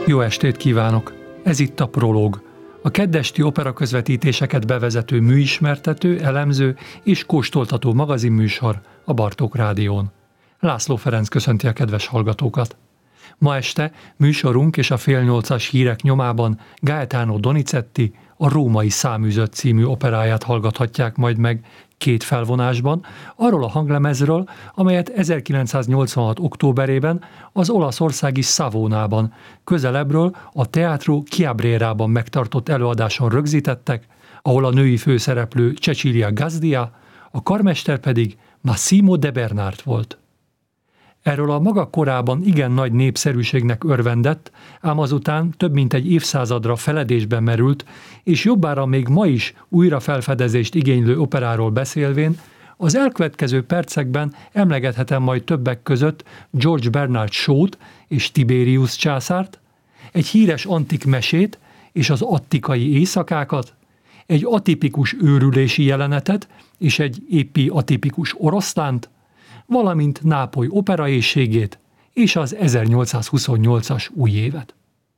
Jó estét kívánok! Ez itt a Prológ, a keddesti operaközvetítéseket bevezető műismertető, elemző és kóstoltató magazinműsor a Bartók Rádión. László Ferenc köszönti a kedves hallgatókat. Ma este műsorunk és a 7:30 hírek nyomában Gaetano Donizetti a Római száműzött című operáját hallgathatják majd meg két felvonásban, arról a hanglemezről, amelyet 1986. októberében az olaszországi Savonában, közelebbről a Teatro Chiabrerában megtartott előadáson rögzítettek, ahol a női főszereplő Cecilia Gazdia, a karmester pedig Massimo de Bernard volt. Erről a maga korában igen nagy népszerűségnek örvendett, ám azután több mint egy évszázadra feledésben merült, és jobbára még ma is újra felfedezést igénylő operáról beszélvén, az elkövetkező percekben emlegethetem majd többek között George Bernard Shaw-t és Tiberius császárt, egy híres antik mesét és az attikai éjszakákat, egy atipikus őrülési jelenetet és egy éppi atipikus oroszlánt, valamint Nápoly operaéhségét és az 1828-as új évet.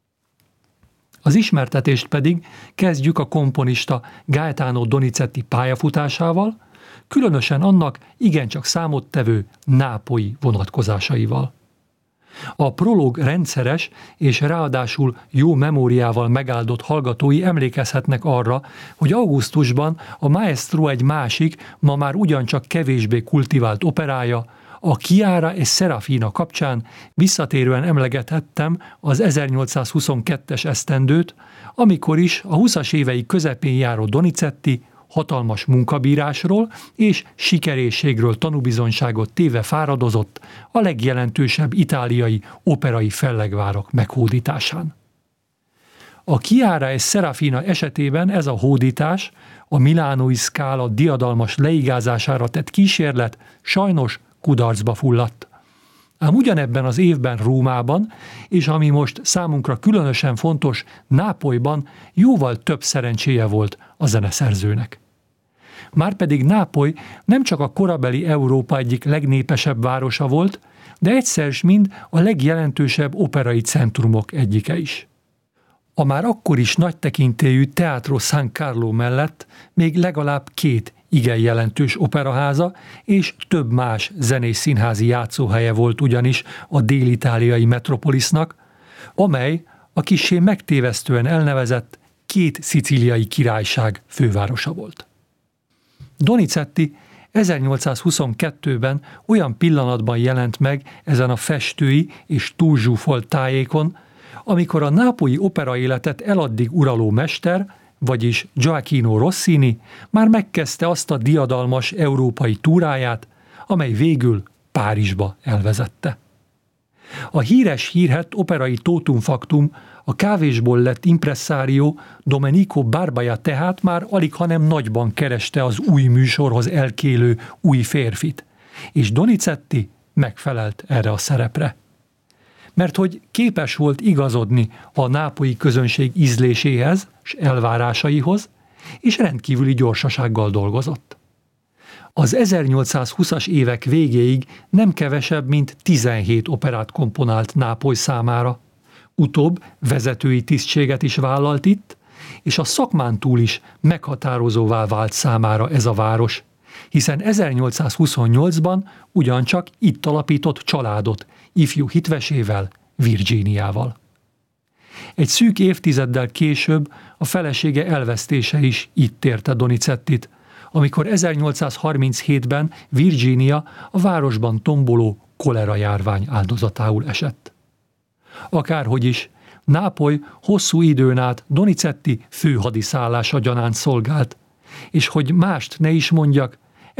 Az ismertetést pedig kezdjük a komponista Gaetano Donizetti pályafutásával, különösen annak igencsak számottevő nápolyi vonatkozásaival. A Prológ rendszeres és ráadásul jó memóriával megáldott hallgatói emlékezhetnek arra, hogy augusztusban a Maestro egy másik, ma már ugyancsak kevésbé kultivált operája, a Chiara e Serafina kapcsán visszatérően emlegethettem az 1822-es esztendőt, amikor is a 20-as évei közepén járó Donizetti hatalmas munkabírásról és sikerességről tanúbizonyságot téve fáradozott a legjelentősebb itáliai operai fellegvárok meghódításán. A Chiara e Serafina esetében ez a hódítás, a milánói szkála diadalmas leigázására tett kísérlet sajnos kudarcba fulladt. Ám ugyanebben az évben Rómában, és ami most számunkra különösen fontos, Nápolyban jóval több szerencséje volt a zeneszerzőnek. Márpedig Nápoly nem csak a korabeli Európa egyik legnépesebb városa volt, de egyszer s mind a legjelentősebb operai centrumok egyike is. A már akkor is nagy tekintélyű Teatro San Carlo mellett még legalább két igen jelentős operaháza és több más zenés-színházi játszóhelye volt ugyanis a dél-itáliai metropolisznak, amely a kissé megtévesztően elnevezett két szicíliai királyság fővárosa volt. Donizetti 1822-ben olyan pillanatban jelent meg ezen a festői és túlzsúfolt tájékon, amikor a nápolyi operaéletet eladdig uraló mester, vagyis Gioacchino Rossini már megkezdte azt a diadalmas európai túráját, amely végül Párizsba elvezette. A hírhet operai totum factum, a kávésból lett impresszárió Domenico Barbaia tehát már alighanem nagyban kereste az új műsorhoz elkélő új férfit, és Donizetti megfelelt erre a szerepre. Mert hogy képes volt igazodni a nápolyi közönség ízléséhez és elvárásaihoz, és rendkívüli gyorsasággal dolgozott. Az 1820-as évek végéig nem kevesebb, mint 17 operát komponált Nápoly számára. Utóbb vezetői tisztséget is vállalt itt, és a szakmán túl is meghatározóvá vált számára ez a város, hiszen 1828-ban ugyancsak itt alapított családot, ifjú hitvesével, Virginiával. Egy szűk évtizeddel később a felesége elvesztése is itt érte Donizettit, amikor 1837-ben Virginia a városban tomboló kolera járvány áldozatául esett. Akárhogy is, Nápoly hosszú időn át Donizetti főhadiszállása gyanánt szolgált, és hogy mást ne is mondjak,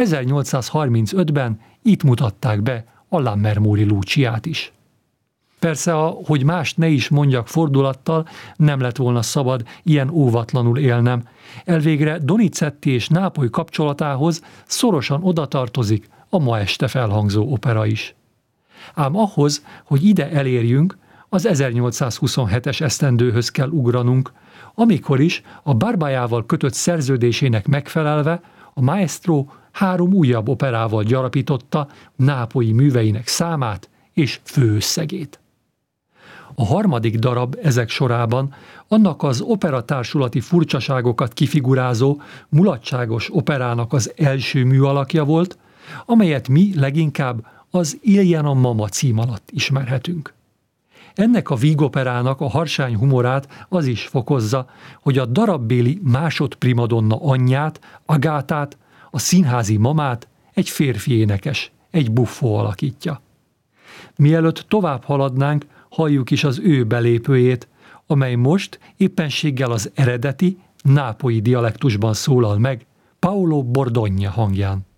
1835-ben itt mutatták be a Lammermoori Luciát is. Persze, hogy mást ne is mondjak fordulattal, nem lett volna szabad ilyen óvatlanul élnem. Elvégre Donizetti és Nápoly kapcsolatához szorosan odatartozik a ma este felhangzó opera is. Ám ahhoz, hogy ide elérjünk, az 1827-es esztendőhöz kell ugranunk, amikor is a Barbaiával kötött szerződésének megfelelve a Maestro 3 újabb operával gyarapította nápolyi műveinek számát és főösszegét. A harmadik darab ezek sorában annak az operatársulati furcsaságokat kifigurázó mulatságos operának az első műalakja volt, amelyet mi leginkább az Iljana Mama cím alatt ismerhetünk. Ennek a vígoperának a harsány humorát az is fokozza, hogy a darabbéli másodprimadonna anyját, Agátát, a színházi mamát egy férfi énekes, egy buffó alakítja. Mielőtt tovább haladnánk, halljuk is az ő belépőjét, amely most éppenséggel az eredeti, nápolyi dialektusban szólal meg Paolo Bordogna hangján.